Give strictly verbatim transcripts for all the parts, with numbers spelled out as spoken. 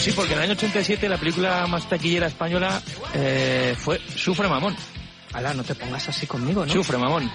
Sí, porque en el año ochenta y siete la película más taquillera española eh, fue Sufre Mamón. Ala, no te pongas así conmigo, ¿no? Sufre, mamón.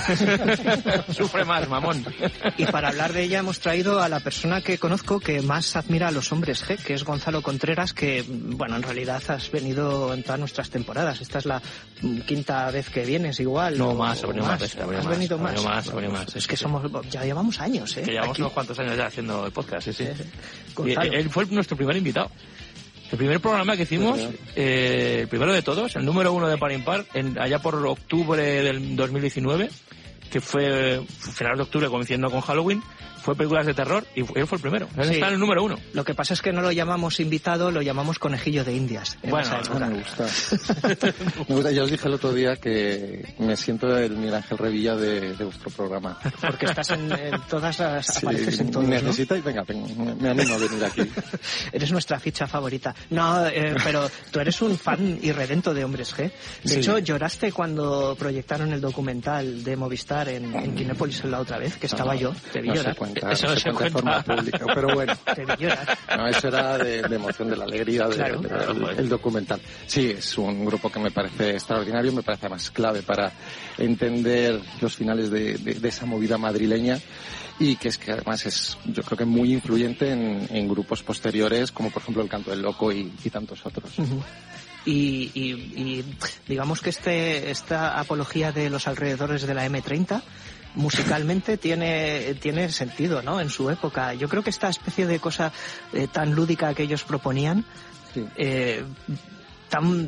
Sufre más, mamón. Y para hablar de ella hemos traído a la persona que conozco que más admira a los hombres G, que es Gonzalo Contreras, que, bueno, en realidad has venido en todas nuestras temporadas. Esta es la quinta vez que vienes igual. No, más, sobre más. Has más, venido más. más. más, sobre más. Es sí, que sí. somos, ya llevamos años, ¿eh? Que llevamos Aquí. unos cuantos años ya haciendo el podcast, sí, sí. Sí, sí. Y Gonzalo. él fue nuestro primer invitado. El primer programa que hicimos, eh, el primero de todos, el número uno de Par Impar, en, allá por octubre del dos mil diecinueve, que fue final de octubre coincidiendo con Halloween, fue películas de terror y él fue el primero. Él Sí. está en el número uno. Lo que pasa es que no lo llamamos invitado, lo llamamos conejillo de indias. en Bueno, esa época. Me gusta. Me gusta. Ya os dije el otro día que me siento el Miguel Ángel Revilla de, de vuestro programa. Porque estás en, en todas las... Sí, apareces en todos, ¿no? necesitáis, venga, venga, me animo a venir aquí. Eres nuestra ficha favorita. No, eh, pero tú eres un fan irredento de Hombres G. De Sí. hecho, lloraste cuando proyectaron el documental de Movistar en, en Kinépolis la otra vez, que estaba No, yo. Te vi no llorar. se cuenta, Eso no no se se cuenta de cuenta. forma pública, pero bueno. Te vi llorar. No, eso era de, de emoción, de la alegría del Claro. el documental. Sí, es un grupo que me parece extraordinario, me parece más clave para entender los finales de, de, de esa movida madrileña y que es que además es, yo creo que muy influyente en, en grupos posteriores como por ejemplo El Canto del Loco y, y tantos otros. Ujú. Y, y, y digamos que este esta apología de los alrededores de la eme treinta musicalmente tiene tiene sentido, ¿no? En su época. Yo creo que esta especie de cosa eh, tan lúdica que ellos proponían, Sí. eh, tan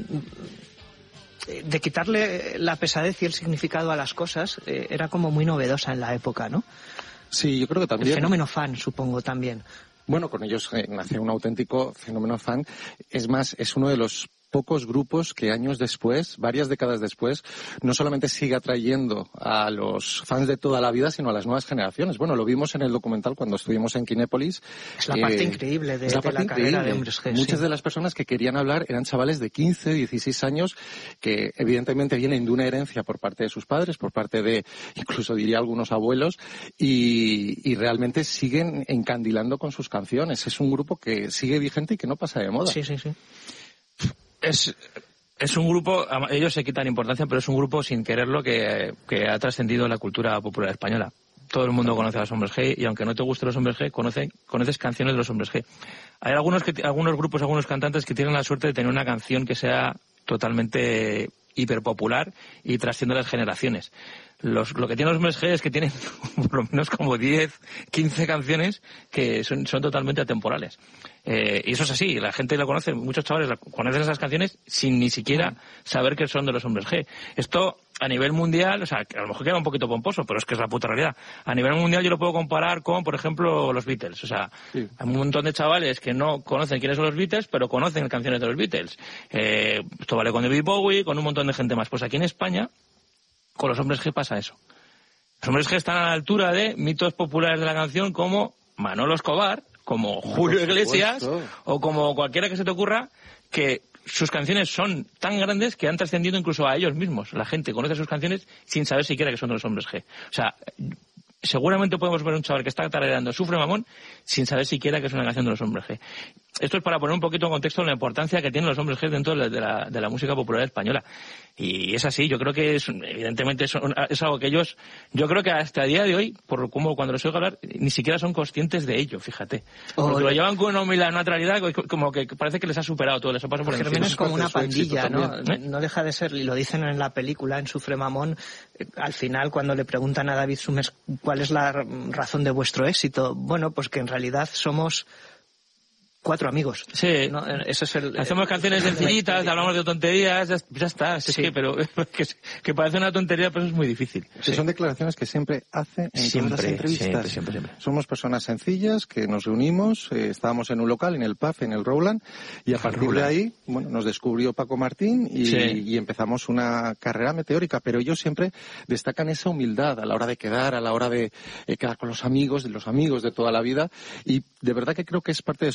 de quitarle la pesadez y el significado a las cosas, eh, era como muy novedosa en la época, ¿no? Sí, yo creo que El también. fenómeno fan, supongo, también. Bueno, con ellos eh, nació un auténtico fenómeno fan. Es más, es uno de los pocos grupos que años después, varias décadas después, no solamente sigue atrayendo a los fans de toda la vida, sino a las nuevas generaciones. Bueno, lo vimos en el documental cuando estuvimos en Kinépolis. Es la parte increíble de, es la, de parte la carrera increíble. de Hombres G. Muchas sí. de las personas que querían hablar eran chavales de quince, dieciséis años que evidentemente vienen de una herencia por parte de sus padres, por parte de, incluso diría algunos abuelos, y, y realmente siguen encandilando con sus canciones. Es un grupo que sigue vigente y que no pasa de moda. Sí, sí, sí. Es, es un grupo, ellos se quitan importancia, pero es un grupo sin quererlo que, que ha trascendido la cultura popular española. Todo el mundo conoce a los Hombres G y aunque no te gusten los Hombres G, conoce, conoces canciones de los Hombres G. Hay algunos, que, algunos grupos, algunos cantantes que tienen la suerte de tener una canción que sea totalmente hiperpopular y trasciende las generaciones. Los, lo que tienen los Hombres G es que tienen por lo menos como diez, quince canciones que son, son totalmente atemporales. Eh, y eso es así, la gente lo conoce, muchos chavales la, conocen esas canciones sin ni siquiera saber que son de los Hombres G. Esto a nivel mundial, o sea, que a lo mejor queda un poquito pomposo, pero es que es la puta realidad. A nivel mundial yo lo puedo comparar con, por ejemplo, los Beatles. O sea, Sí. hay un montón de chavales que no conocen quiénes son los Beatles, pero conocen canciones de los Beatles. Eh, esto vale con David Bowie, con un montón de gente más. Pues aquí en España, con los Hombres G pasa eso. Los Hombres G están a la altura de mitos populares de la canción como Manolo Escobar, como Julio Iglesias, o como cualquiera que se te ocurra, que sus canciones son tan grandes que han trascendido incluso a ellos mismos. La gente conoce sus canciones sin saber siquiera que son de los Hombres G. O sea, seguramente podemos ver un chaval que está tarareando Sufre Mamón sin saber siquiera que es una canción de los Hombres G. Esto es para poner un poquito en contexto la importancia que tienen los Hombres G dentro de la, de la música popular española. Y es así, yo creo que es, evidentemente es, es algo que ellos, yo creo que hasta el día de hoy, por como cuando los oigo hablar, ni siquiera son conscientes de ello, fíjate. Porque Oh, lo llevan con una humildad, una naturalidad, como que parece que les ha superado todo, les ha pasado por Germán encima. es como una Su éxito pandilla, ¿no? también. No deja de ser, y lo dicen en la película, en Sufre Mamón, eh, al final cuando le preguntan a David Summers cuál es la razón de vuestro éxito, bueno, pues que en realidad somos cuatro amigos. Sí. ¿No? Eso es el, Hacemos el- canciones la sencillitas, historia. hablamos de tonterías, ya, ya está, es Sí. que, pero que, que parece una tontería, pero es muy difícil. Que son declaraciones que siempre hace en Siempre, todas las entrevistas. siempre, siempre, siempre. Somos personas sencillas que nos reunimos, eh, estábamos en un local, en el P A F, en el Rowland, y a partir Rowland. de ahí, bueno, nos descubrió Paco Martín y, Sí. y empezamos una carrera meteórica, pero ellos siempre destacan esa humildad a la hora de quedar, a la hora de eh, quedar con los amigos, de los amigos de toda la vida, y de verdad que creo que es parte de su éxito.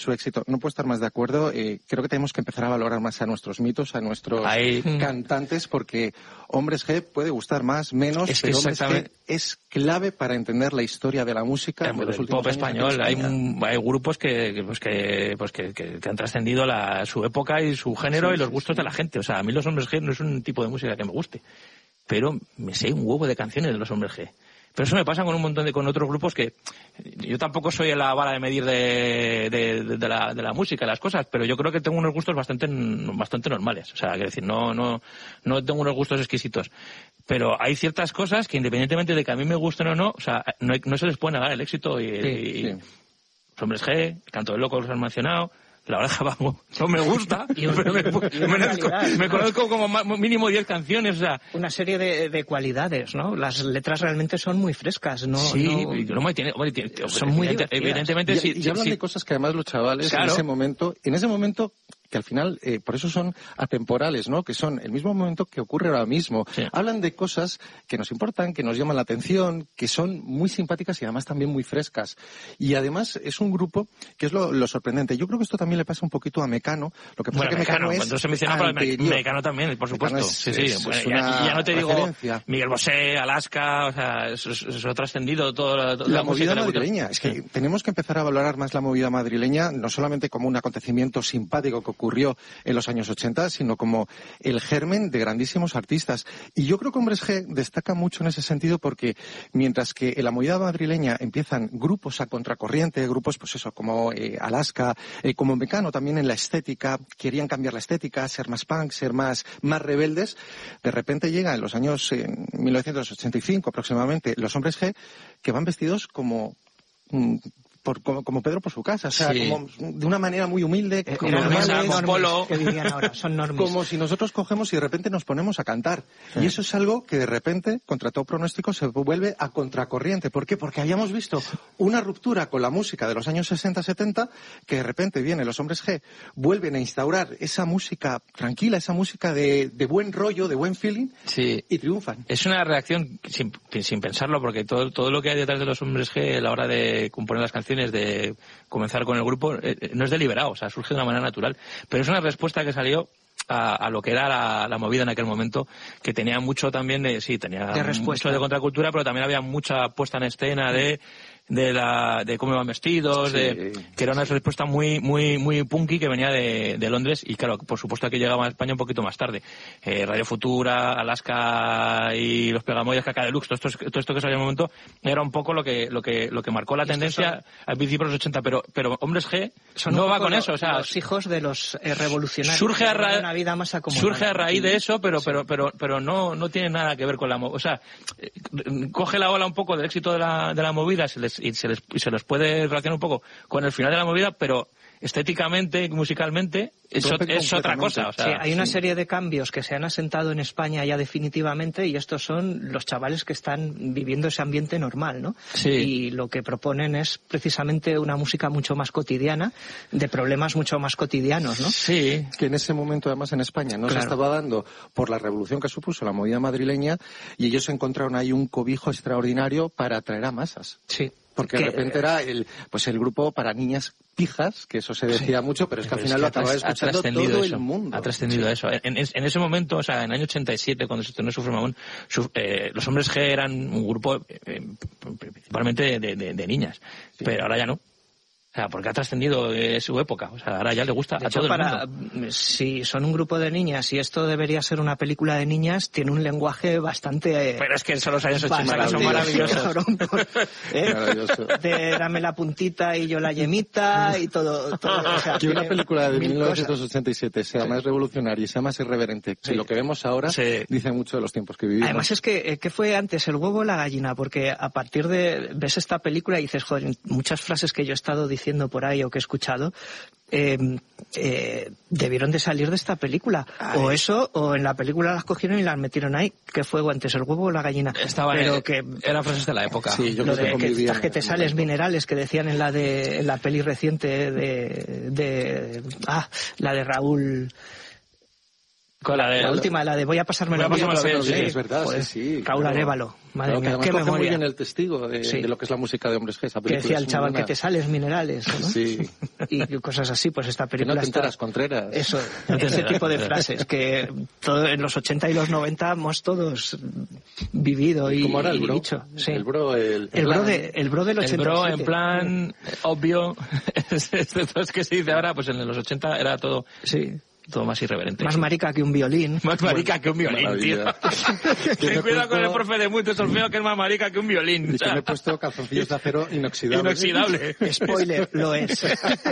esto, no puedo estar más de acuerdo. Eh, creo que tenemos que empezar a valorar más a nuestros mitos, a nuestros Ahí. cantantes, porque Hombres G puede gustar más, menos, es que pero Hombres exactamente... G es clave para entender la historia de la música el, de los el últimos pop años español. en Hay, España. hay grupos que, que, pues que, pues que, que, que han trascendido la, su época y su género sí, y los sí, gustos sí. de la gente. O sea, a mí los Hombres G no es un tipo de música que me guste, pero me sé un huevo de canciones de los Hombres G. Pero eso me pasa con un montón de con otros grupos que yo tampoco soy la vara de medir de, de, de, de, la, de la música, las cosas, pero yo creo que tengo unos gustos bastante bastante normales. O sea, quiero decir, no no no tengo unos gustos exquisitos. Pero hay ciertas cosas que independientemente de que a mí me gusten o no, o sea, no, no se les puede negar el éxito y, sí, y sí. Los Hombres G, el Canto del Loco los han mencionado. La Oreja Vago no me gusta, y un, pero me, y me, conozco, me conozco como más, mínimo diez canciones, o sea... Una serie de, de cualidades, ¿no? Las letras realmente son muy frescas, ¿no? Sí, no, no, tiene, tiene, son muy evidente, evidentemente y, sí. Y hablan sí, de cosas que además los chavales claro. en ese momento, en ese momento... que al final, eh, por eso son atemporales, ¿no? Que son el mismo momento que ocurre ahora mismo. Sí. Hablan de cosas que nos importan, que nos llaman la atención, que son muy simpáticas y además también muy frescas. Y además es un grupo que es lo, lo sorprendente. Yo creo que esto también le pasa un poquito a Mecano. Lo que pasa bueno, que Mecano, Mecano es cuando se menciona para Mecano también, por supuesto. Es, sí, sí. Es, bueno, es ya, ya no te referencia. digo Miguel Bosé, Alaska, o sea, eso, eso ha trascendido todo. todo la, la movida música madrileña. Es que sí. tenemos que empezar a valorar más la movida madrileña, no solamente como un acontecimiento simpático que ocurrió en los años ochenta, sino como el germen de grandísimos artistas. Y yo creo que Hombres G destaca mucho en ese sentido porque mientras que en la movida madrileña empiezan grupos a contracorriente, grupos pues eso, como eh, Alaska, eh, como Mecano también en la estética, querían cambiar la estética, ser más punk, ser más, más rebeldes, de repente llega en los años eh, mil novecientos ochenta y cinco aproximadamente los Hombres G que van vestidos como... Mm, Por, como, como Pedro por su casa, o sea, sí. como de una manera muy humilde, eh, como, normales, normales, polo, que dirían ahora, son normis. Como si nosotros cogemos y de repente nos ponemos a cantar. Sí. Y eso es algo que de repente, contra todo pronóstico, se vuelve a contracorriente. ¿Por qué? Porque habíamos visto una ruptura con la música de los años sesenta setenta, que de repente vienen los Hombres G, vuelven a instaurar esa música tranquila, esa música de, de buen rollo, de buen feeling, sí. y triunfan. Es una reacción sin, sin pensarlo, porque todo, todo lo que hay detrás de los Hombres G a la hora de componer las canciones, de comenzar con el grupo, eh, no es deliberado, o sea, surge de una manera natural. Pero es una respuesta que salió a, a lo que era la, la movida en aquel momento, que tenía mucho también de, sí, tenía de respuesta. mucho de contracultura, pero también había mucha puesta en escena de de la de cómo iban vestidos, sí. de que era una respuesta muy muy muy punky que venía de, de Londres y claro, por supuesto que llegaba a España un poquito más tarde. Eh, Radio Futura, Alaska y los Pegamoides, Caca Deluxe, todo esto, todo esto que salió en el momento era un poco lo que lo que lo que marcó la tendencia son, al principio de los ochenta, pero pero Hombres G son no va con lo, eso, o sea, los hijos de los eh, revolucionarios. Surge a, ra una vida más surge a raíz de eso, pero sí. pero pero pero no no tiene nada que ver con la, o sea, eh, coge la ola un poco del éxito de la de la movida se les, y se les y se les puede relacionar un poco con el final de la movida, pero estéticamente, musicalmente, es, es otra cosa. O sea, sí, hay una sí. serie de cambios que se han asentado en España ya definitivamente y estos son los chavales que están viviendo ese ambiente normal, ¿no? Sí. Y lo que proponen es precisamente una música mucho más cotidiana, de problemas mucho más cotidianos, ¿no? Sí. Que en ese momento, además, en España no claro. se estaba dando por la revolución que supuso la movida madrileña y ellos encontraron ahí un cobijo extraordinario para atraer a masas. Sí. Porque de repente era el, pues el grupo para niñas pijas, que eso se decía sí. mucho, pero es que pero al final lo acababa escuchando todo eso. el mundo. Ha trascendido sí. eso. En, en, en ese momento, o sea, en el año ochenta y siete, cuando se estrenó Sufre Mamón, su, eh, los Hombres G eran un grupo eh, principalmente de, de, de niñas, sí. pero ahora ya no. O sea, porque ha trascendido de su época. O sea, ahora ya le gusta de a hecho, todo para, el mundo. Si son un grupo de niñas y esto debería ser una película de niñas, tiene un lenguaje bastante... Pero es que son los años ochenta, son maravillosos. ¿eh? Maravilloso. De dame la puntita y yo la yemita y todo. todo o sea, que una película de mil novecientos ochenta y siete sea sí. más revolucionaria y sea más irreverente que sí. lo que vemos ahora, sí. dice mucho de los tiempos que vivimos. Además es que, ¿qué fue antes, el huevo o la gallina? Porque a partir de... ves esta película y dices, joder, muchas frases que yo he estado diciendo por ahí o que he escuchado, eh, eh, debieron de salir de esta película. Ay. O eso, o en la película las cogieron y las metieron ahí. ¿Qué fue antes, el huevo o la gallina? Estaba Pero en, que eran frases de la época. Sí, yo lo creo de que, que, que te sales minerales que decían en la de en la peli reciente de, de, de ah, la de Raúl... Con la, de, la última, la de voy a pasármelo bien. bien, Sí, es verdad, Joder, sí, sí. Paula Claro. Arévalo. Madre Claro, mía, que qué además coge muy memoria. bien el testigo de, Sí. de lo que es la música de Hombres G. Esa Que película decía es el muy chaval buena. que te sales minerales, ¿no? Sí. Y cosas así, pues esta Que película no te está... enteras, Contreras. Eso, ese tipo de frases que todo, en los ochenta y los noventa hemos todos vivido y, ¿Cómo era el y bro? dicho. Sí. El bro, el... El bro, de, el bro del El ochenta y siete. bro, en plan, obvio, es, es, es que se dice ahora, pues en los ochenta era todo, Sí. todo más irreverente. Más marica que un violín. Más marica que un violín, tío. maravilla. Ten cuidado con el profe de mucho solfeo, que es más marica que un violín. Y O sea, que me he puesto calzoncillos de acero inoxidable. inoxidable. Spoiler, lo es.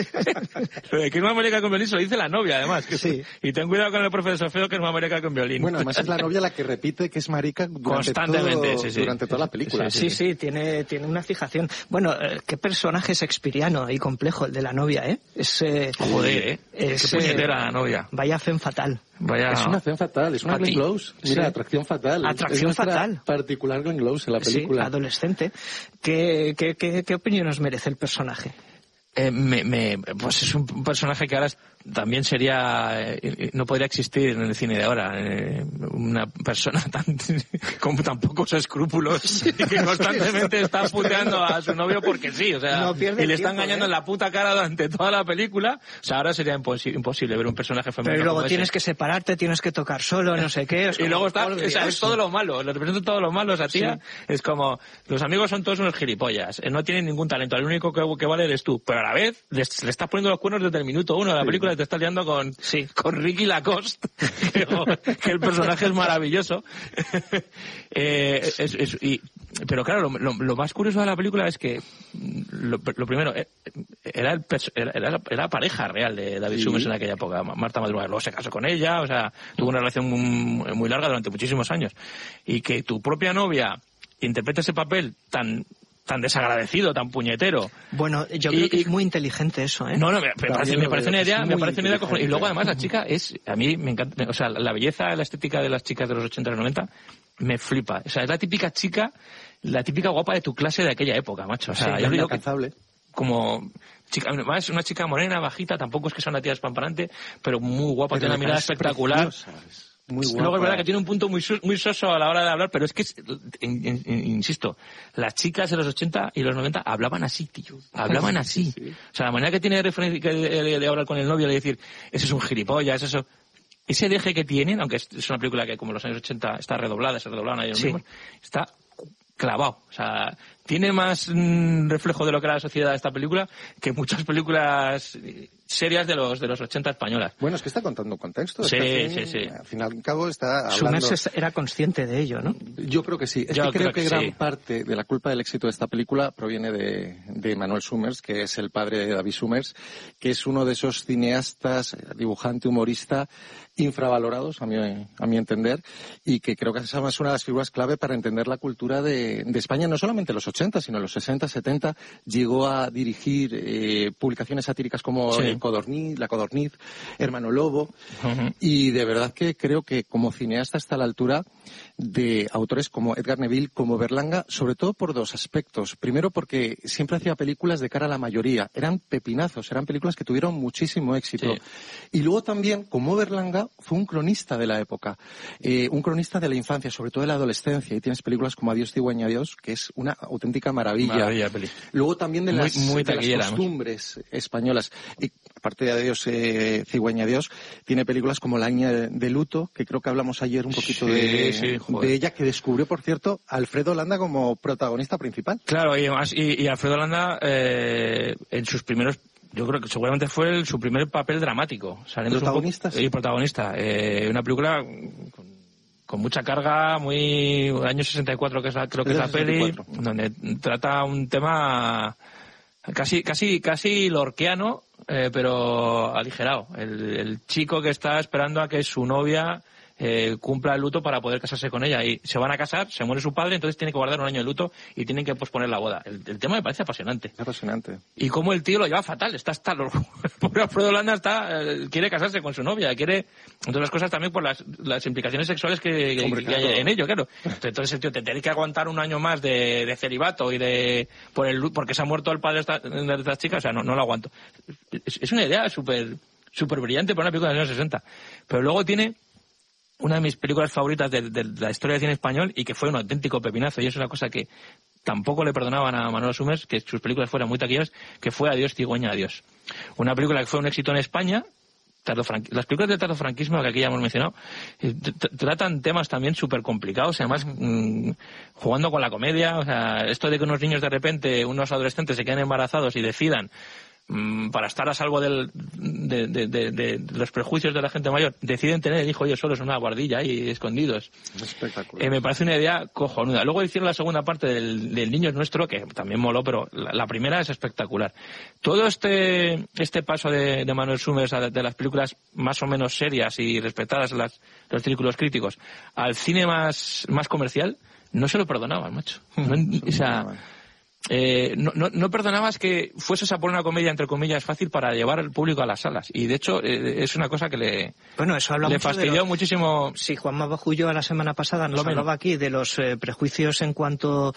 Lo de que es más marica que un violín se lo dice la novia, además. Sí. Y ten cuidado con el profe de solfeo, que es más marica que un violín. Bueno, además es la novia la que repite que es marica durante, Constantemente, todo- sí, sí. durante toda la película. Sí, sí, tiene, tiene una fijación. Bueno, eh, qué personaje shakespeariano y complejo el de la novia, ¿eh? Es, eh, Joder, ¿eh? es, Qué puñetera la novia. Vaya femme fatal. Vaya... Es una acción fatal, es una Pati. Glenn Close. Mira, Sí. atracción fatal. Atracción es nuestra fatal. particular Glenn Close en la Sí, película. adolescente. ¿Qué, qué, qué, qué opinión nos merece el personaje? Eh, me, me, pues es un personaje que ahora es- también sería, eh, no podría existir en el cine de ahora. Eh, una persona tan, con tan pocos escrúpulos y que constantemente está puteando a su novio porque sí, o sea, No pierde y le el está tiempo, engañando ¿eh? en la puta cara durante toda la película. O sea, ahora sería imposi- imposible ver un personaje femenino. Pero luego como tienes ese. que separarte, tienes que tocar solo, no sé qué. Es Y como, luego está, por o sea, Dios. es todo lo malo, le representa todo lo malo esa tía. Es como, los amigos son todos unos gilipollas, eh, no tienen ningún talento, el único que, que vale eres tú. Pero a la vez, les- le estás poniendo los cuernos desde el minuto uno de la película y te estás liando con, Sí. con Ricky Lacoste, que, que el personaje es maravilloso. Eh, es- es- y- pero claro, lo, lo- lo más curioso de la película es que, mm, lo, lo primero, eh, era, el perso- era, era la, era la pareja real de David Sí. Summers en aquella época, Marta Madruga. Luego se casó con ella, o sea, tuvo una relación muy, muy larga durante muchísimos años. Y que tu propia novia interprete ese papel tan tan desagradecido, tan puñetero. Bueno, yo Y- creo que y- es muy inteligente eso, ¿eh? No, no, me, me parece, También me lo parece veo, una es idea, me muy parece una idea cojonuda. Y luego inteligente. además la chica es, a mí me encanta, o sea, la belleza, la estética de las chicas de los ochenta y los noventa me flipa. O sea, es la típica chica, la típica guapa de tu clase de aquella época, macho. O sea, Sí, yo digo que inalcanzable. como chica, además una chica morena, bajita, tampoco es que sea una tía espamparante, pero muy guapa, Pero tiene una me mirada parece espectacular. preciosa, es muy guapa. Luego es verdad que tiene un punto muy so- muy soso a la hora de hablar, pero es que, es- in- in- in- insisto, las chicas de los ochenta y los noventa hablaban así, tío. Hablaban así. Sí. O sea, la manera que tiene de, referencia- que de, de- de hablar con el novio, de decir, ese es un gilipollas, eso... Ese deje que tienen, aunque es es una película que como los años ochenta está redoblada, se redoblaban ellos Sí. mismos, está clavado. O sea, tiene más mm, reflejo de lo que era la sociedad de esta película que muchas películas eh, serias de los de los ochenta españolas. Bueno, es que está contando un contexto. es Sí, que al sí, fin- sí. Al fin y al cabo está hablando... Summers es- era consciente de ello, ¿no? Yo creo que sí. Es Yo que creo, creo que, que gran sí. parte de la culpa del éxito de esta película proviene de, de Manuel Summers, que es el padre de David Summers, que es uno de esos cineastas, dibujante, humorista, infravalorados, a mi, a mi entender, y que creo que esa es una de las figuras clave para entender la cultura de, de España, no solamente en los ochenta, sino en los sesenta, setenta. Llegó a dirigir eh, publicaciones satíricas como Sí. El Codorniz, La Codorniz, Hermano Lobo, Ujú. y de verdad que creo que como cineasta está a la altura de autores como Edgar Neville, como Berlanga, sobre todo por dos aspectos. Primero porque siempre hacía películas de cara a la mayoría. Eran pepinazos, eran películas que tuvieron muchísimo éxito. Sí. Y luego también, como Berlanga, fue un cronista de la época. Eh, un cronista de la infancia, sobre todo de la adolescencia. Y tienes películas como Adiós, cigüeña, adiós, que es una auténtica maravilla. Maravilla de peli. Luego también de Muy- las, muy de las taquillera, además. costumbres españolas. Y aparte de Adiós, eh, cigüeña, adiós, tiene películas como La niña de, de luto, que creo que hablamos ayer un poquito Sí, de, sí, joder. de ella, que descubrió, por cierto, Alfredo Landa como protagonista principal. Claro, y además, y, y Alfredo Landa, eh, en sus primeros, yo creo que seguramente fue el- su primer papel dramático. Saliendo un ¿Protagonista, poco- sí? Y protagonista. Eh, una película con, con mucha carga, muy, año sesenta y cuatro, que es la, creo que Es es la del peli, sesenta y cuatro. donde trata un tema casi, casi, casi lorquiano, eh, pero aligerado. El, el chico que está esperando a que su novia eh, cumpla el luto para poder casarse con ella, y se van a casar, se muere su padre, entonces tiene que guardar un año de luto y tienen que posponer la boda. El, el tema me parece apasionante. Es apasionante. Y cómo el tío lo lleva fatal, está hasta lo, el pobre Alfredo Landa está, eh, quiere casarse con su novia, quiere, entre otras cosas también por las, las implicaciones sexuales que, que- Hombre, que hay claro. en ello, claro. Entonces el tío te tiene que aguantar un año más de, de celibato y de, por el, lu- porque se ha muerto el padre de esta, de esta chica, o sea, no, no lo aguanto. Es, es una idea súper, súper brillante para una película de los años sesenta. Pero luego tiene una de mis películas favoritas de, de, de la historia del cine español y que fue un auténtico pepinazo, y es una cosa que tampoco le perdonaban a Manolo Summers, que sus películas fueran muy taquilleras, que fue Adiós cigüeña, adiós. Una película que fue un éxito en España. Las películas del tardofranquismo, que aquí ya hemos mencionado, tratan temas también súper complicados, además mmm, jugando con la comedia. O sea, esto de que unos niños de repente, unos adolescentes se queden embarazados y decidan, mmm, para estar a salvo del, de, de, de, de, de los prejuicios de la gente mayor, deciden tener el hijo ellos solos en una guardilla ahí escondidos. Espectacular. Eh, me parece una idea cojonuda. Luego hicieron la segunda parte del, del Niño es Nuestro, que también moló, pero la, la primera es espectacular. Todo este este paso de, de Manuel Summers de, de las películas más o menos serias y respetadas en las, los círculos críticos al cine más, más comercial, no se lo perdonaban, macho. No, o sea... Eh, no, no, no perdonabas que fueses a poner una comedia, entre comillas, fácil para llevar al público a las salas. Y de hecho, eh, es una cosa que le, bueno, eso habla le mucho fastidió de los... muchísimo. Sí, Juanma Bajullo la semana pasada nos Lo hablaba menos. aquí de los eh, prejuicios en cuanto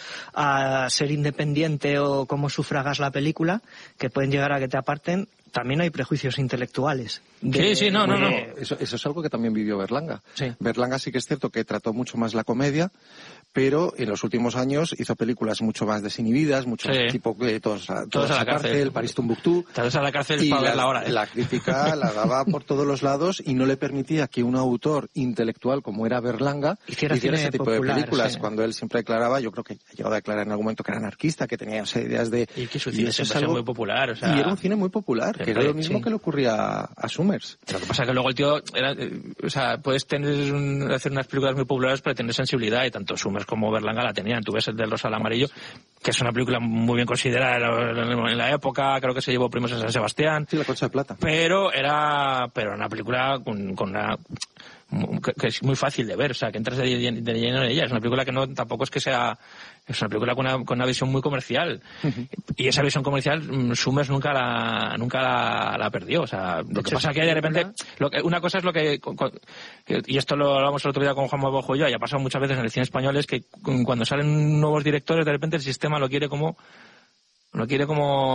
a ser independiente o cómo sufragas la película, que pueden llegar a que te aparten. También hay prejuicios intelectuales. Sí, De, sí, no, no, no. Eso, eso es algo que también vivió Berlanga. Sí. Berlanga sí que es cierto que trató mucho más la comedia, pero en los últimos años hizo películas mucho más desinhibidas, mucho Sí. más tipo eh, todos, a, Todos todos a la cárcel. París Tumbuctú. Estás a la cárcel Y para la, verla ahora. ¿eh? la crítica la daba por todos los lados y no le permitía que un autor intelectual como era Berlanga Hiciera hiciera cine ese tipo popular, de películas. sí. Cuando él siempre declaraba, yo creo que ha llegado a declarar en algún momento que era anarquista, que tenía, o sea, ideas de... Y que su y cine eso es siempre ha sido algo- muy popular. O sea, Y era un cine muy popular, que era Siempre, lo mismo sí. que le ocurría a, a Summers. Lo que pasa es que luego el tío, era, eh, o sea, puedes tener un- hacer unas películas muy populares pero tener sensibilidad, y tanto Summers como Berlanga la tenían. Tú ves el del Rosa al Amarillo, que es una película muy bien considerada en la época, creo que se llevó premios en San Sebastián, Sí, La Concha de Plata. pero era pero era una película con, con una que, que es muy fácil de ver, o sea, que entras de, de, de lleno en ella. Es una película que no tampoco es que sea, es una película con una, con una visión muy comercial. Uh-huh. Y esa visión comercial Summers nunca la nunca la, la perdió. O sea, lo de que hecho, pasa es que de repente lo que, una cosa es lo que, que y esto lo hablamos el otro día con Juan Mabojo y yo, y ha pasado muchas veces en el cine español, es que cuando salen nuevos directores de repente el sistema lo quiere como no quiere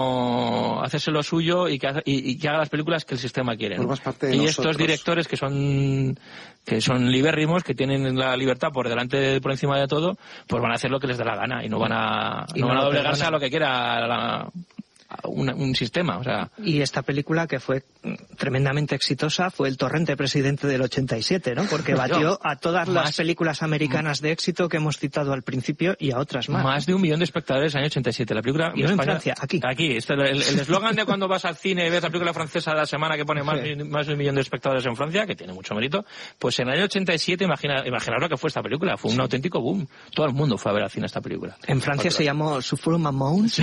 como hacerse lo suyo y que, y, y que haga las películas que el sistema quiere, ¿no? Parte de y nosotros. Estos directores que son que son libérrimos, que tienen la libertad por delante, por encima de todo, pues van a hacer lo que les da la gana y no van a y no no van a lo doblegarse perdonan. a lo que quiera la, Un, un sistema, o sea... Y esta película, que fue tremendamente exitosa, fue El Torrente Presidente del ochenta y siete, ¿no? Porque batió a todas las más, películas americanas de éxito que hemos citado al principio y a otras más. Más de un millón de espectadores en el año ochenta y siete. La película y no en Francia, aquí. Aquí. Este, el eslogan de cuando vas al cine y ves la película francesa de la semana que pone más, sí. más de un millón de espectadores en Francia, que tiene mucho mérito, pues en el año ochenta y siete, imagina, imaginaros lo que fue esta película. Fue un sí. auténtico boom. Todo el mundo fue a ver al cine esta película. En Francia se llamó Souffle Mamons.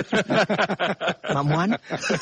Mamouan.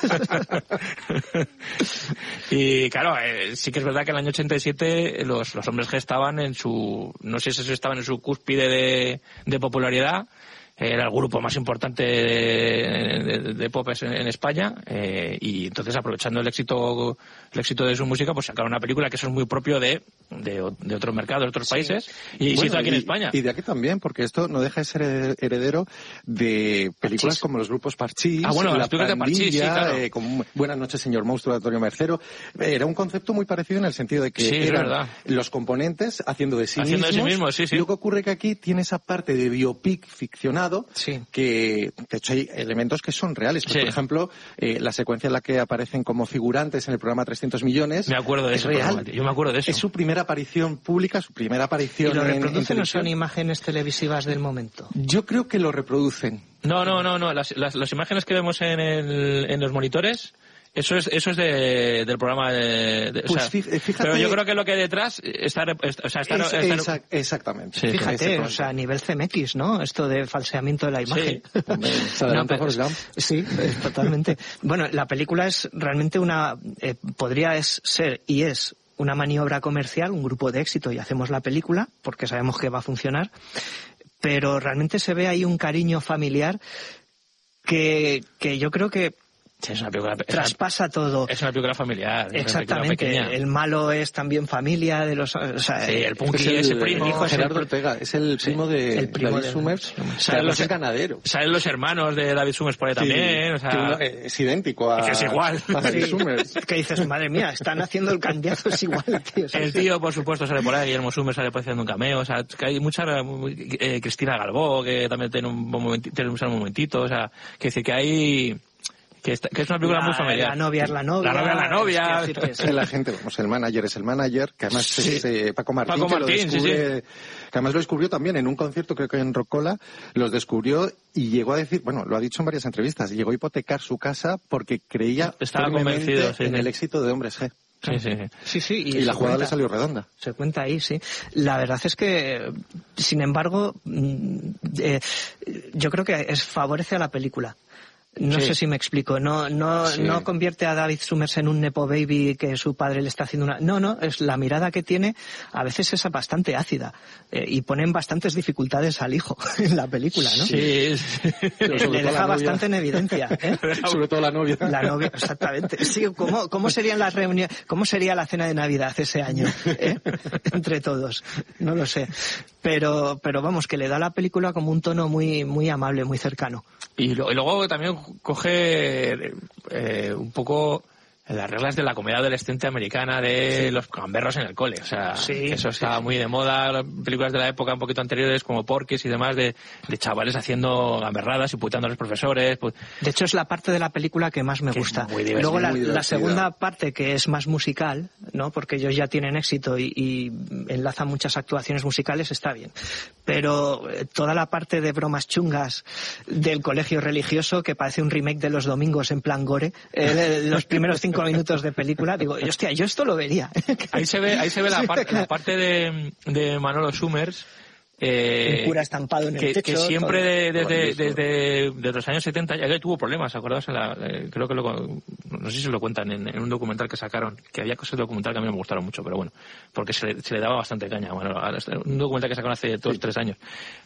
Y claro, eh, sí que es verdad que en el año ochenta y siete los, los hombres G estaban en su, no sé si estaban en su cúspide de, de popularidad. Era el grupo más importante de, de, de pop en, en España, eh, y entonces, aprovechando el éxito el éxito de su música, pues sacaron una película que eso es muy propio de, de, de otros mercados, de otros sí. países, y bueno, se hizo aquí y, en España. Y de aquí también, porque esto no deja de ser heredero de películas Parchís. Como los grupos Parchís, ah, bueno, La las películas Pandilla, de Parchís, sí, claro. eh, como Buenas noches, señor monstruo, de Antonio Mercero. Era un concepto muy parecido en el sentido de que sí, eran los componentes haciendo de sí haciendo mismos. De sí mismos sí, sí. Y lo que ocurre que aquí tiene esa parte de biopic ficcionado, sí. que de hecho hay elementos que son reales. Pues, sí. Por ejemplo, eh, la secuencia en la que aparecen como figurantes en el programa trescientos millones. Me acuerdo de es eso. real. Programa, yo me acuerdo de eso. Es su primera aparición pública, su primera aparición ¿Y lo en, reproducen en o son imágenes televisivas del momento? Yo creo que lo reproducen. No, no, no, no. Las, las, las imágenes que vemos en, el, en los monitores... Eso es eso es de, del programa de, de pues o sea, fíjate, pero yo creo que lo que hay detrás está, o sea, está, es, está exact, exactamente. Sí, fíjate, o sea, a nivel C M X, ¿no? Esto de falseamiento de la imagen. Sí, se adelanta Forrest Gump. Sí, totalmente. Bueno, la película es realmente una eh, podría es, ser y es una maniobra comercial, un grupo de éxito y hacemos la película porque sabemos que va a funcionar, pero realmente se ve ahí un cariño familiar que que yo creo que Sí, es una película, traspasa es una, todo. Es una película familiar. Exactamente. Película el malo es también familia de los... O sea, sí, el Punky es el, ese primo. El hijo es Gerardo el, Ortega, es el primo de el primo David de, Summers. Salen los es ganadero. Salen los hermanos de David Summers por ahí sí, también. O sea, que uno es idéntico a... Que es igual. A David sí, Summers. Que dices, madre mía, están haciendo el candidato, es igual, tío. El tío, por supuesto, sale por ahí. Guillermo Summers sale haciendo un cameo. O sea, que hay mucha... Eh, Cristina Galbó, que también tiene un, momentito, tiene un momentito. O sea, que decir que hay... Que, está, que es una película la, muy familiar. La novia es la novia. La novia es la novia. Es que, es que la gente, vamos, el manager es el manager, que además sí. es eh, Paco Martín, Paco que Martín, lo descubre, sí, sí. que además lo descubrió también en un concierto, creo que en Rocola, los descubrió y llegó a decir, bueno, lo ha dicho en varias entrevistas, llegó a hipotecar su casa porque creía Estaba convencido sí, en sí. el éxito de Hombres G. Sí, sí, sí, sí, y, y la jugada cuenta, le salió redonda. Se cuenta ahí, sí. La verdad es que, sin embargo, eh, yo creo que es, favorece a la película. No sí. sé si me explico. No, no, sí. no convierte a David Summers en un nepo baby que su padre le está haciendo una... No, no, es la mirada que tiene, a veces es bastante ácida, eh, y ponen bastantes dificultades al hijo en la película, ¿no? Sí. sí. Le, le deja bastante en evidencia, ¿eh? Sobre todo la novia. La novia, exactamente. Sí, ¿cómo, cómo serían las reuniones, cómo sería la cena de Navidad ese año, eh? Entre todos? No lo sé. Pero, pero vamos, que le da a la película como un tono muy, muy amable, muy cercano. Y, lo, y luego también coge eh, un poco las reglas de la comedia adolescente americana de sí. los gamberros en el cole. O sea, sí, eso estaba sí. muy de moda. Las películas de la época un poquito anteriores como Porky's y demás de, de chavales haciendo gamberradas y puteando a los profesores. Pues... De hecho, es la parte de la película que más me que gusta. Muy Luego la, muy la segunda parte, que es más musical, ¿no? Porque ellos ya tienen éxito y, y enlazan muchas actuaciones musicales, está bien. Pero eh, toda la parte de bromas chungas del colegio religioso, que parece un remake de Los Domingos en plan gore, eh, los primeros cinco minutos de película, digo, hostia, yo esto lo vería. Ahí se ve, ahí se ve la, parte, la parte de, de Manolo Summers. Eh, un cura estampado en el que, techo. que siempre de, desde, desde, desde, desde los años setenta ya que tuvo problemas, ¿acordaos? En la, eh, creo que lo, no sé si lo cuentan en, en un documental que sacaron, que había cosas de documental que a mí no me gustaron mucho, pero bueno, porque se le, se le daba bastante caña. Bueno, un documental que sacaron hace dos, sí. tres años.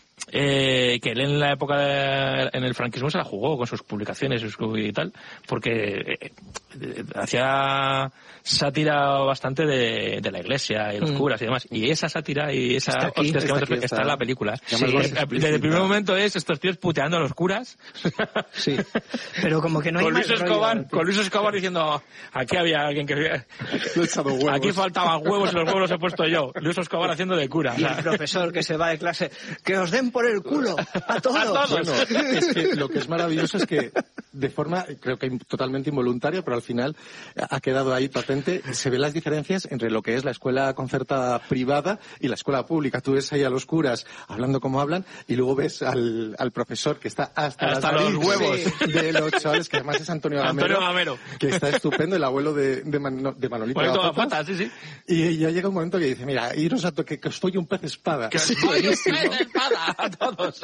Eh, que él en la época de, en el franquismo se la jugó con sus publicaciones y tal, porque eh, eh, hacía sátira bastante de, de la iglesia y los mm. curas y demás, y esa sátira y esa está, aquí, hostias, está, que aquí, está, está en la película. Sí, sí, desde el primer momento es estos tíos puteando a los curas. Sí, pero como que no hay con más Luis Escobar, rollo, con Luis Escobar diciendo, aquí había alguien que aquí faltaban huevos y los huevos los he puesto yo. Luis Escobar haciendo de cura. Y el profesor que se va de clase, que os den por el culo a todos. A todos. Bueno, es que lo que es maravilloso es que de forma, creo que totalmente involuntaria, pero al final ha quedado ahí patente, se ven las diferencias entre lo que es la escuela concertada privada y la escuela pública. Tú ves ahí a los curas hablando como hablan y luego ves al, al profesor que está hasta, hasta las los huevos de los chavales, que además es Antonio Gamero, Antonio Gamero. que está estupendo, el abuelo de, de, Man, de Manolito Gafata, sí, sí. Y ya llega un momento que dice, mira, iros a toque, que os doy un pez espada. Que os doy un pez espada a todos.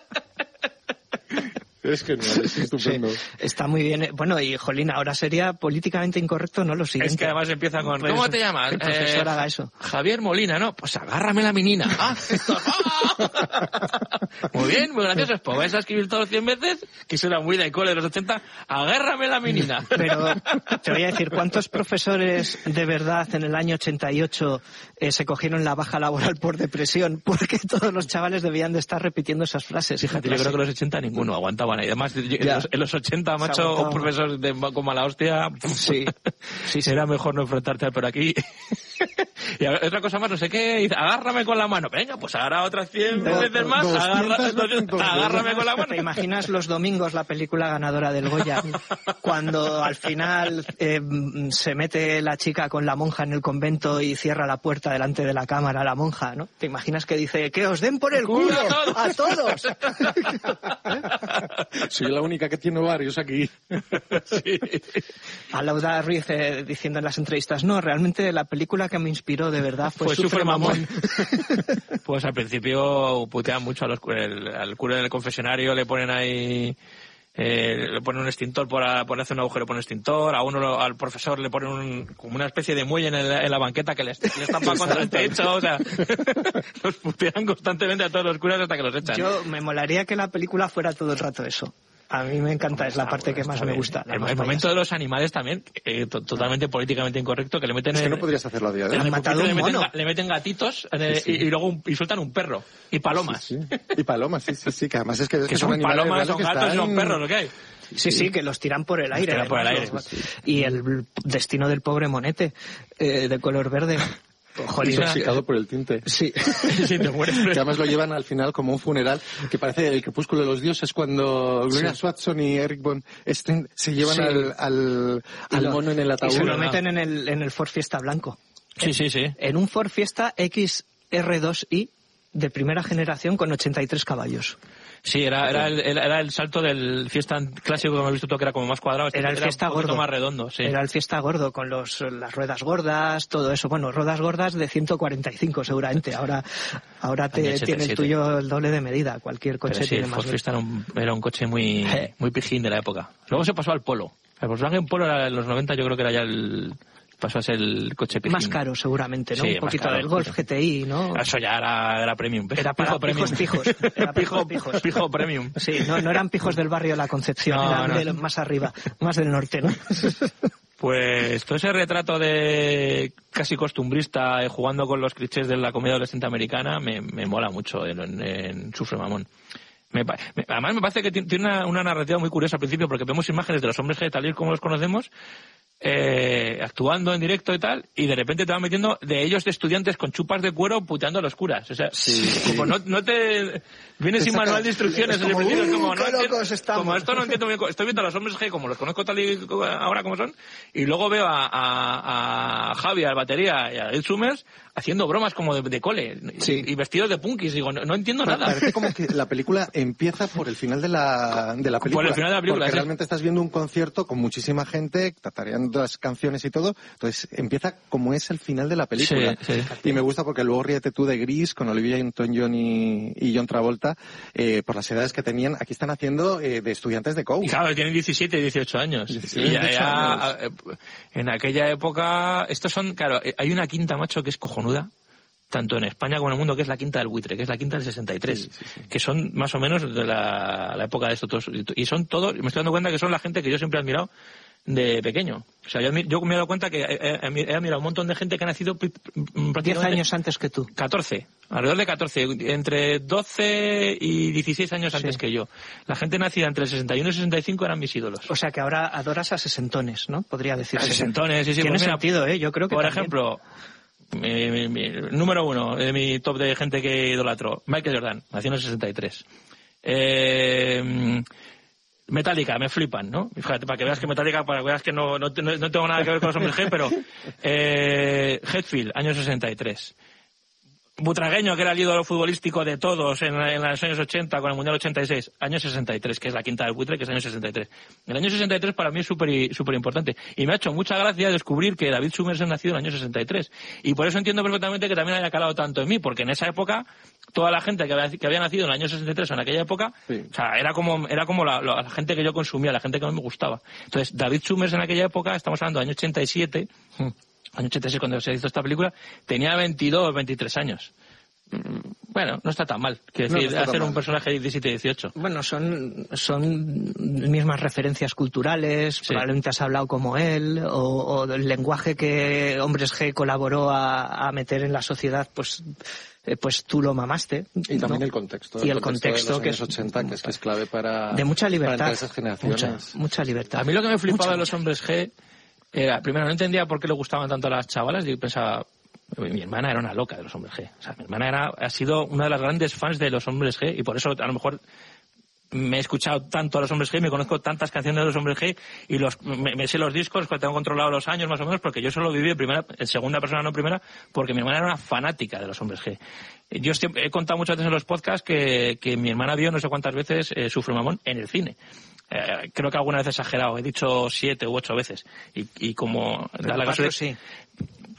Es genial, es estupendo. Sí, está muy bien. Bueno, y Jolín, ahora sería políticamente incorrecto, ¿no? Lo siguiente. Es que además empieza con, pues, ¿cómo te llamas? El profesor eh, haga eso. Javier Molina, ¿no? Pues agárrame la menina. Ah, esto, ¡ah! Muy bien, muy gracioso. Pues vais a escribir todos cien veces, que eso era muy de cole de los ochenta, agárrame la menina. Pero te voy a decir, ¿cuántos profesores de verdad en el año ochenta y ocho eh, se cogieron la baja laboral por depresión? Porque todos los chavales debían de estar repitiendo esas frases. Fíjate, yo creo que en los ochenta ninguno aguantaban ahí. Además, yo, en, los, en los ochenta, macho, un profesor de, con mala hostia, sí, sí, sí. Era mejor no enfrentarte a por aquí. Y a ver, otra cosa más, no sé qué, dice, agárrame con la mano. Venga, pues ahora otras cien veces más, agarra, agárrame con la mano. ¿Te imaginas Los Domingos, la película ganadora del Goya, cuando al final eh, se mete la chica con la monja en el convento y cierra la puerta delante de la cámara, la monja, ¿no? ¿Te imaginas que dice, que os den por el culo a todos? Soy la única que tiene ovarios aquí. Sí. A Lauda Ruiz eh, diciendo en las entrevistas, no, realmente la película que me inspiró de verdad fue, fue Sufre Mamón. Pues al principio putean mucho a los, el, al cura del confesionario, le ponen ahí... Eh, le ponen un extintor por, a, por hacer un agujero por un extintor, a uno lo, al profesor le ponen un, como una especie de muelle en, el, en la banqueta que le, le estampa contra el techo, o sea, los putean constantemente a todos los curas hasta que los echan. Yo me molaría que la película fuera todo el rato eso. A mí me encanta, es la Está parte bueno, que más está me bien. gusta. El, el momento de los animales también, eh, to- totalmente políticamente incorrecto, que le meten... Es que en- no podrías hacerlo a día de en hoy. el Han matado poquito un le, meten, mono. ga- le meten gatitos en el- Sí, sí. Y, y luego un- y sueltan un perro y palomas. Sí, sí. Y palomas, sí, sí, sí, que además es que, Que son animales palomas, reales son que gatos y son están- perros, ¿lo que hay? Sí, sí, que los tiran por el aire. tiran por el además, aire, los- sí, Y el destino del pobre monete, eh, de color verde. Jolín, Intoxicado por el tinte. Sí. Sí, te mueres. Que además lo llevan al final como un funeral, que parece el crepúsculo de los dioses cuando Gloria Sí. Swanson y Eric Von Steen se llevan Sí. al, al, Y al lo- mono en el Y ataúd. se lo ¿verdad? meten en el, en el Ford Fiesta blanco. Sí, sí, sí. En un Ford Fiesta X R dos i de primera generación con ochenta y tres caballos. Sí, era, era, el, era el salto del Fiesta clásico que hemos visto tú, que era como más cuadrado. Este Era el Fiesta un poquito gordo. más redondo, sí. Era el Fiesta gordo, con los, las ruedas gordas, todo eso. Bueno, ruedas gordas de ciento cuarenta y cinco seguramente. Ahora, ahora te, Año ochenta y tiene el siete. tuyo el doble de medida. Cualquier coche Pero sí, tiene el más. Ford Fiesta era un, era un coche muy, Eh. muy pijín de la época. Luego se pasó al Polo. El Volkswagen Polo era en los noventa, yo creo que era ya el... pasó a ser el coche pijín. Más caro seguramente, ¿no? Sí, Un más poquito caro, del Golf pero- G T I, ¿no? Eso ya era, era premium. Era para Pijo pijos, pijos. Era pijo, pijos, pijos. pijo premium. Sí, no, no eran pijos del barrio de la Concepción, No, eran no. de lo- más arriba, más del norte, ¿no? Pues todo ese retrato de casi costumbrista, eh, jugando con los clichés de la comedia adolescente americana, me, me mola mucho en, en, en Sufre Mamón. Me pa- me- además me parece que ti- tiene una, una narrativa muy curiosa al principio, porque vemos imágenes de los hombres G tal y como los conocemos, eh, actuando en directo y tal, y de repente te van metiendo de ellos de estudiantes con chupas de cuero puteando a los curas. O sea, como no, no te... Viene Te sin saca- manual de instrucciones es desde el como, principio, es como, "Uh, no qué entiendo- locos estamos". como esto no entiendo bien, estoy viendo a los hombres G como los conozco tal y co- ahora como son, y luego veo a, a, a Javi, al batería, y a Ed Summers haciendo bromas como de, de cole, Sí. y, y vestidos de punkis, digo, no, no entiendo nada. Parece como que la película empieza por el final de la, de la película. Por el final de la película, Porque sí. realmente estás viendo un concierto con muchísima gente, tatareando las canciones y todo. Entonces empieza como es el final de la película. Sí, sí. Y me gusta porque luego ríete tú de Gris con Olivia Newton-John y, y John Travolta, eh, por las edades que tenían. Aquí están haciendo eh, de estudiantes de coach. Y claro, tienen diecisiete, dieciocho años. diecisiete, y ya, dieciocho ya, años. eh, en aquella época, estos son, claro, eh, hay una quinta, macho, que es cojonuda, tanto en España como en el mundo, que es la quinta del buitre, que es la quinta del sesenta y tres, Sí, sí, sí. que son más o menos de la, la época de estos todos. Y son todos, me estoy dando cuenta que son la gente que yo siempre he admirado de pequeño. O sea, yo, admi- yo me he dado cuenta que he, he- he admirado un montón de gente que ha nacido pi- Diez prácticamente años antes que tú. catorce, alrededor de catorce, entre doce y dieciséis años antes Sí. que yo. La gente nacida entre el sesenta y uno y sesenta y cinco eran mis ídolos. O sea que ahora adoras a sesentones, ¿no? Podría decirse. Sesentones, sí, sí. Tiene pues mira, sentido, ¿eh? Yo creo que por también. ejemplo, mi, mi- mi- número uno de mi top de gente que idolatro, Michael Jordan, nació en el sesenta y tres. Eh, Metallica, me flipan, ¿no? Fíjate, para que veas que Metallica, para que veas que no, no, no- no tengo nada que ver con los hombres G, pero eh, Hetfield, año sesenta y tres. Butragueño, que era el ídolo futbolístico de todos en, en los años ochenta, con el Mundial ochenta y seis, año sesenta y tres, que es la quinta del buitre, que es año sesenta y tres. El año sesenta y tres para mí es súper súper importante. Y me ha hecho mucha gracia descubrir que David Summers es nacido en el año sesenta y tres. Y por eso entiendo perfectamente que también haya calado tanto en mí, porque en esa época, toda la gente que había, que había nacido en el año sesenta y tres o en aquella época, Sí. o sea, era como, era como la, la- la gente que yo consumía, la gente que a mí me gustaba. Entonces, David Summers en aquella época, estamos hablando del año ochenta y siete, año ochenta y seis cuando se hizo esta película, tenía veintidós, veintitrés años. Mm, Bueno, no está tan mal. Quiero No, no decir, está tan hacer un mal. personaje de diecisiete, dieciocho. Bueno, son, son mismas referencias culturales, Sí. probablemente has hablado como él, o, o del lenguaje que Hombres G colaboró a, a meter en la sociedad, pues eh, pues tú lo mamaste. Y también ¿no? el contexto. Y el contexto, de los que años es- ochenta, que es, que es clave para, De mucha para libertad. entre esas generaciones. Mucha, mucha libertad. A mí lo que me flipaba Mucha, de los mucha. hombres G era, primero, no entendía por qué le gustaban tanto a las chavalas. Yo pensaba, mi hermana era una loca de los hombres G. O sea, mi hermana era, ha sido una de las grandes fans de los hombres G y por eso a lo mejor me he escuchado tanto a los hombres G, me conozco tantas canciones de los hombres G y los, me, me sé los discos, pues tengo controlado los años más o menos, porque yo solo viví en primera, en segunda persona, no primera, porque mi hermana era una fanática de los hombres G. Yo siempre, he contado muchas veces en los podcasts que, que mi hermana vio no sé cuántas veces eh, Sufre Mamón en el cine. Eh, creo que alguna vez he exagerado, he dicho siete u ocho veces. Y, y como da la Cuatro, casualidad- sí.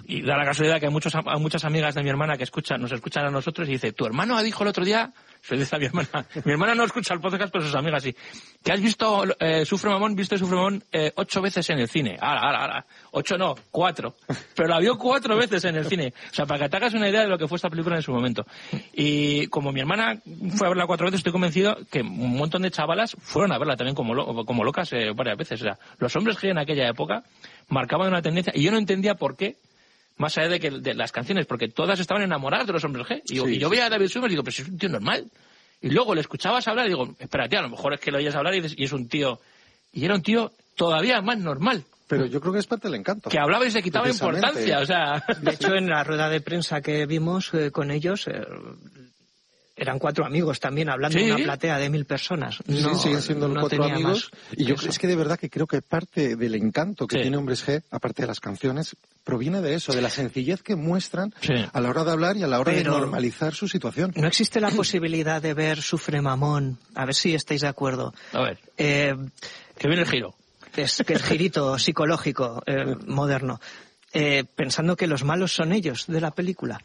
y da la casualidad que hay, muchos, hay muchas amigas de mi hermana que escuchan, nos escuchan a nosotros y dice, tu hermano dijo el otro día, se dice a mi hermana, mi hermana no escucha el podcast, pero sus amigas sí, que has visto eh, Sufre Mamón, viste Sufre Mamón eh, ocho veces en el cine. Ahora, ahora, ahora. Ocho no, cuatro. Pero la vio cuatro veces en el cine. O sea, para que te hagas una idea de lo que fue esta película en su momento. Y como mi hermana fue a verla cuatro veces, estoy convencido que un montón de chavalas fueron a verla también como, lo, como locas eh, varias veces. O sea, los hombres G en aquella época marcaban una tendencia y yo no entendía por qué, más allá de que de las canciones, porque todas estaban enamoradas de los hombres G. Y, sí, y yo veía a David Summers y digo, pero si es un tío normal. Y luego le escuchabas hablar y digo, espérate, a lo mejor es que lo oyes hablar y, dices, y es un tío... Y era un tío todavía más normal. Pero yo creo que es parte del encanto. Que hablaba y se quitaba importancia, o sea... De hecho, en la rueda de prensa que vimos eh, con ellos... Eh, eran cuatro amigos también, hablando ¿Sí? de una platea de mil personas. No, sí, siguen siendo no cuatro amigos. Y yo eso. es que de verdad que creo que parte del encanto que sí. tiene Hombres G, aparte de las canciones, proviene de eso, de la sencillez que muestran sí. a la hora de hablar y a la hora Pero de normalizar su situación. ¿No existe la posibilidad de ver Sufre Mamón? A ver si estáis de acuerdo. A ver, eh, que viene el giro. Es que el girito psicológico eh, moderno. Eh, pensando que los malos son ellos de la película.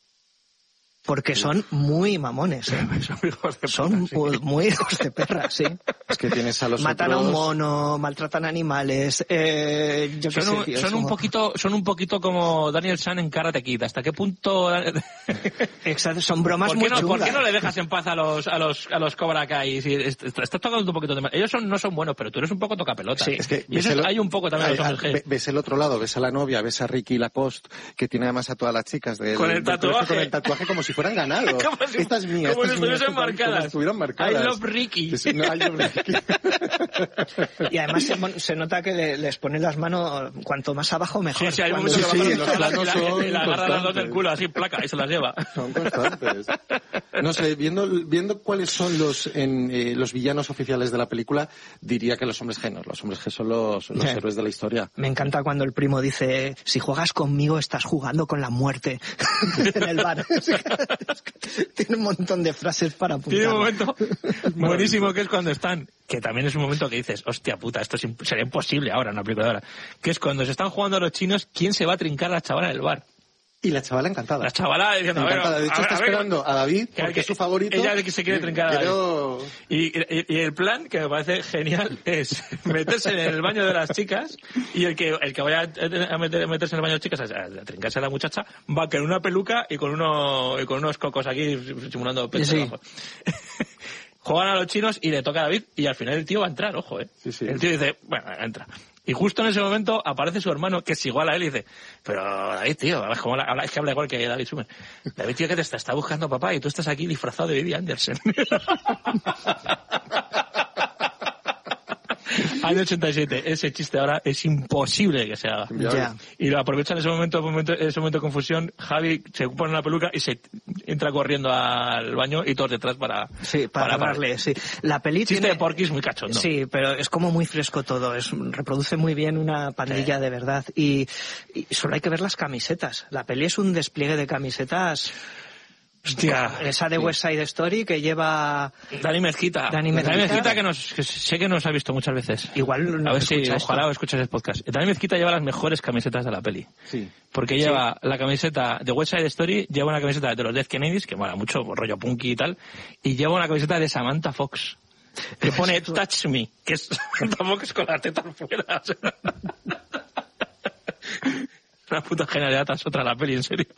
Porque son muy mamones, ¿eh? Son hijos de Son puta, sí. muy hijos de perra, sí. Es que tienes a los Matan otros... a un mono, maltratan animales, eh, yo qué Son, sé, un, tío, son eso- un poquito, son un poquito como Daniel San en Karate Kid. ¿Hasta qué punto? Exacto, son bromas ¿Por muy qué, no, ¿Por chungas. qué no le dejas en paz a los a los a los Cobra Kai? Si est- est- estás tocando un poquito de más. Ellos son, no son buenos, pero tú eres un poco tocapelota. Sí, Es que y ves eso el- hay un poco también en los Ay, hombres ve- G. ves el otro lado, ves a la novia, ves a Ricky Lacoste, que tiene además a todas las chicas del, Con el del colegio tatuaje. con el tatuaje como si fueran ganado. Como si- esta es mía, como esta si es mía, estuviesen esta- marcadas. como si estuvieran marcadas. I love Ricky. Sí, no, I love Ricky. Y además se, mon- se nota que le- les ponen las manos cuanto más abajo mejor. Sí, sí, hay un Cuando- momento que sí, va sí, con- los planos y la- son y la agarra las dos del constantes. culo así placa y se las lleva. Son constantes. No sé, viendo, viendo cuáles son los en, eh, los villanos oficiales de la película, diría que los hombres G no. Los hombres G son los, los Sí. héroes de la historia. Me encanta cuando el primo dice, si juegas conmigo estás jugando con la muerte en el bar. Tiene un montón de frases para apuntar. Tiene un momento buenísimo que es cuando están, que también es un momento que dices, hostia puta, esto es imp- sería imposible ahora en una película de ahora, que es cuando se están jugando los chinos, ¿quién se va a trincar a la chavala del bar? Y la chavala encantada. La chavala diciendo, a ver, Encantada. De hecho, a ver, está a ver, esperando a David, que- porque que es su favorito. ella que se quiere trincar a David. Quiero- Y, y, y el plan, que me parece genial, es meterse en el baño de las chicas y el que el que vaya a meter- meterse en el baño de las chicas a, a trincarse a la muchacha va con una peluca y con, uno, y con unos cocos aquí simulando pecho Sí. debajo. Juegan a los chinos y le toca a David y al final el tío va a entrar, ojo, eh. Sí, sí. El tío dice, bueno, entra. Y justo en ese momento aparece su hermano, que es igual a él, y dice, pero David, tío, ¿ves cómo habla? Es que habla igual que David Summers. David, tío, que te está, está buscando papá y tú estás aquí disfrazado de Vivi Anderson. Año ochenta y siete, ese chiste ahora es imposible que se haga. Ya. Y lo aprovechan ese momento, momento, ese momento de confusión. Javi se pone una peluca y se entra corriendo al baño y todos detrás para... Sí, para, darle, sí. La peli Chiste tiene... de Porky es muy cachondo. Sí, pero es como muy fresco todo, es, reproduce muy bien una pandilla Sí. de verdad. Y, y solo hay que ver las camisetas. La peli es un despliegue de camisetas. Hostia. Esa de West Side Story que lleva... Dani Mezquita. Dani Mezquita. que, nos, que sé que nos ha visto muchas veces. Igual no A ver si, escucha ojalá esto. o escuches el podcast. Dani Mezquita lleva las mejores camisetas de la peli. Sí. Porque lleva la camiseta de West Side Story, lleva una camiseta de los Dead Kennedys, que mola mucho, rollo punky y tal, y lleva una camiseta de Samantha Fox, que pone Touch Me, que es Samantha Fox con la teta fuera. O sea. Una puta genialidad tras otra la peli, en serio.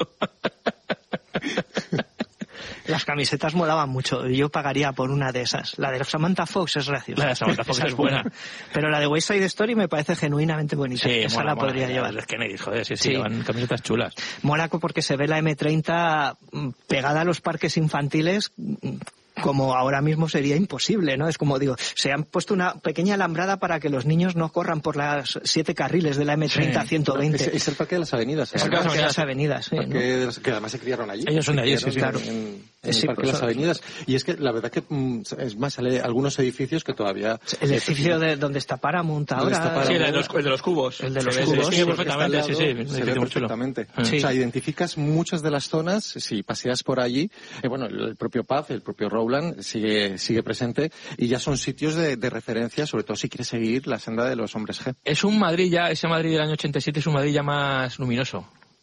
Las camisetas molaban mucho. Yo pagaría por una de esas. La de Samantha Fox es graciosa. La de Samantha Fox Esa es buena. Pero la de West Side Story me parece genuinamente bonita. Sí, Esa mola, la mola, podría ya, llevar. Los Kennedys, joder, sí, sí, Sí. llevan camisetas chulas. Mola porque se ve la eme treinta mm, pegada a los parques infantiles mm, como ahora mismo sería imposible, ¿no? Es como digo, se han puesto una pequeña alambrada para que los niños no corran por las siete carriles de la eme treinta a ciento veinte. Es, es el Parque de las Avenidas. Es el ¿no? Parque de las Avenidas, sí, Parque ¿no? de las- que además se criaron allí. Ellos son de allí, Se sí, sí. criaron Claro. En, en Sí, el Parque pues, de las Avenidas. Y es que la verdad que, mm, es más, sale algunos edificios que todavía... El edificio de donde está Paramount ¿Dónde está ahora. Sí, el Paramount? de los, el de los cubos. El de los Se ve- cubos, Se sí, ve porque perfectamente, sí, sí. un se ve edificio muy chulo. perfectamente. Sí. O sea, identificas muchas de las zonas, si paseas por allí, eh, bueno, el, el propio pub, el propio Rowland sigue sigue presente y ya son sitios de, de referencia, sobre todo si quieres seguir la senda de los hombres G. Es un Madrid ya, ese Madrid del año ochenta y siete es un Madrid ya más luminoso.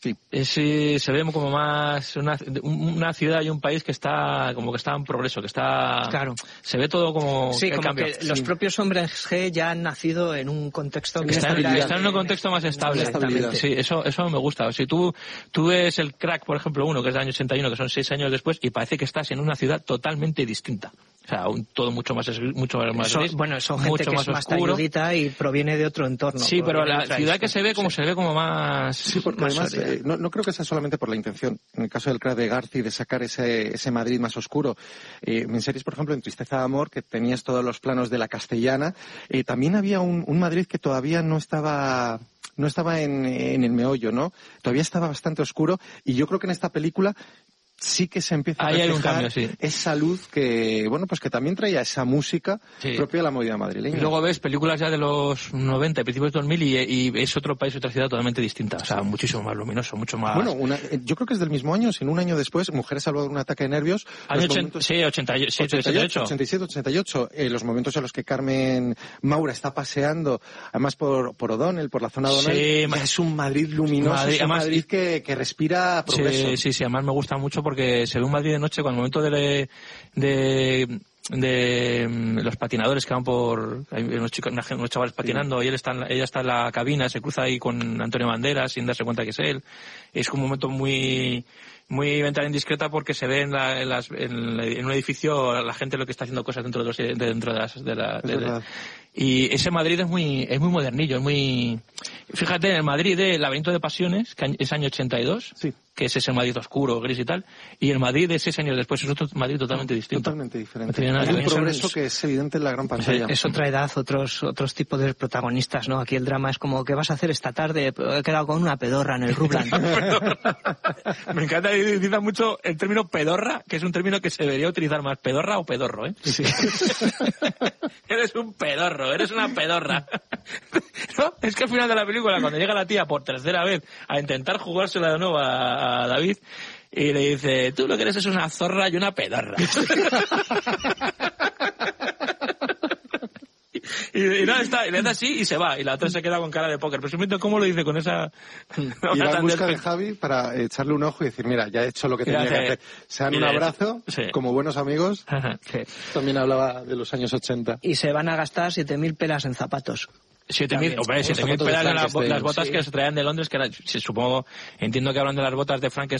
Sí. Es, eh, se ve como más una, una ciudad y un país que está como que está en progreso, que está... Claro. Se ve todo como Sí, el como cambio. que Sí. los propios hombres G ya han nacido en un contexto... Que que están, está- están en un contexto más estable. Exactamente. Sí, eso, eso me gusta. Si tú, tú ves el Crack, por ejemplo, uno que es del año ochenta y uno, que son seis años después, y parece que estás en una ciudad totalmente distinta. O sea, un, todo mucho más, mucho más Son- gris, bueno, son gente mucho que más es más oscuro. talludita y proviene de otro entorno. Sí, pero proviene de la otra ciudad que isla. se ve como Sí. se ve como más... Sí, porque más además sólida. eh, no, no creo que sea solamente por la intención, en el caso del crack de Garci, de sacar ese, ese Madrid más oscuro. Eh, en series, por ejemplo, en Tristeza de Amor, que tenías todos los planos de la castellana, eh, también había un, un Madrid que todavía no estaba... no estaba en, en el meollo, ¿no? Todavía estaba bastante oscuro, y yo creo que en esta película sí que se empieza a Ahí hay un reflejar cambio, sí. esa luz que, bueno, pues que también traía esa música Sí. propia de la movida madrileña. Y luego ves películas ya de los noventa, principios de dos mil, y, y es otro país, otra ciudad totalmente distinta. O sea, muchísimo más luminoso, mucho más... Bueno, una, eh, yo creo que es del mismo año, sino un año después, Mujeres salvadas de un ataque de nervios. Año los ochen- momentos- sí, ochenta y- sí, ochenta y ocho. ochenta y siete, ochenta y ocho, eh, los momentos en los que Carmen Maura está paseando, además por, por O'Donnell, por la zona de O'Donnell, Sí, ya ma- es un Madrid luminoso, Madrid- es un además- Madrid que, que respira progreso. Sí, sí, sí, además me gusta mucho porque se ve un Madrid de noche con el momento de, de, de mm, los patinadores que van por... Hay unos, chicos, una gen- unos chavales patinando y él está en la- ella está en la cabina, se cruza ahí con Antonio Banderas sin darse cuenta que es él. Es como un momento muy... muy ventana indiscreta porque se ve en, la, en, las, en, la- en un edificio la gente lo que está haciendo cosas dentro de, los, de- dentro de las... De la, Es de- verdad. y ese Madrid es muy es muy modernillo, es muy... Fíjate, en el Madrid de Laberinto de Pasiones, que es año ochenta y dos, Sí. que es ese Madrid oscuro, gris y tal, y el Madrid de seis años después es otro Madrid totalmente distinto. Totalmente No diferente. tiene nada Hay que un ver. progreso que es evidente en la gran pantalla. Es otra edad, otros otros tipos de protagonistas, ¿no? Aquí el drama es como, ¿qué vas a hacer esta tarde? He quedado con una pedorra en el Rubland. Me encanta y utiliza mucho el término pedorra, que es un término que se debería utilizar más, pedorra o pedorro, ¿eh? Sí. Eres un pedorro, eres una pedorra. ¿No? Es que al final de la película, cuando llega la tía por tercera vez a intentar jugársela de nuevo a, a David, y le dice, tú lo que eres es una zorra y una pedorra. Y, y no, está, y le da así y se va, y la otra se queda con cara de póker. Pero simplemente cómo lo dice con esa... Y va en busca de Javi para echarle un ojo y decir, mira, ya he hecho lo que Y tenía hace- que hacer. Se dan y un le- abrazo, sí. como buenos amigos. Sí. También hablaba de los años ochenta. Y se van a gastar siete mil pelas en zapatos. Siete mil, También. hombre, siete mil Zapatos de pelas de las, bo- Frankenstein, las botas sí. que se traían de Londres, que era, sí, supongo, entiendo que hablan de las botas de Frankenstein